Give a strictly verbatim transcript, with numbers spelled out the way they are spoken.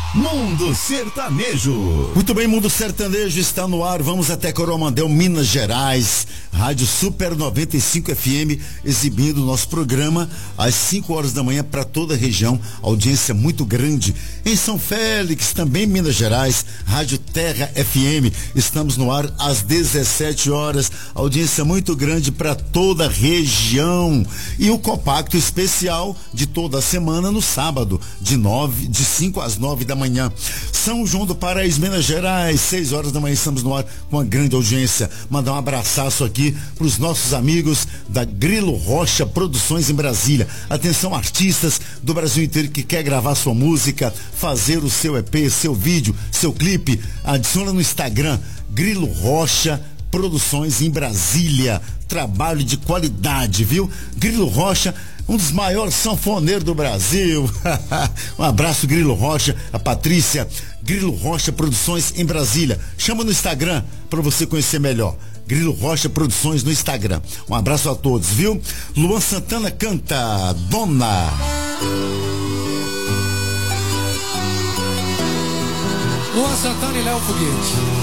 Mundo Sertanejo. Muito bem, Mundo Sertanejo está no ar. Vamos até Coromandel, Minas Gerais. Rádio Super noventa e cinco F M, exibindo o nosso programa às cinco horas da manhã para toda a região. Audiência muito grande. Em São Félix, também Minas Gerais, Rádio Terra F M. Estamos no ar às dezessete horas. Audiência muito grande para toda a região. E o compacto especial de toda a semana no sábado, de nove, de cinco às nove da manhã. São João do Paraíso, Minas Gerais, seis horas da manhã, estamos no ar com uma grande audiência. Mandar um abraço aqui para os nossos amigos da Grilo Rocha Produções em Brasília. Atenção, artistas do Brasil inteiro que quer gravar sua música, fazer o seu E P, seu vídeo, seu clipe, adiciona no Instagram Grilo Rocha Produções em Brasília. Trabalho de qualidade, viu? Grilo Rocha, um dos maiores sanfoneiros do Brasil. Um abraço, Grilo Rocha, a Patrícia. Grilo Rocha Produções em Brasília. Chama no Instagram para você conhecer melhor. Grilo Rocha Produções no Instagram. Um abraço a todos, viu? Luan Santana canta Dona. Luan Santana e Léo Foguete.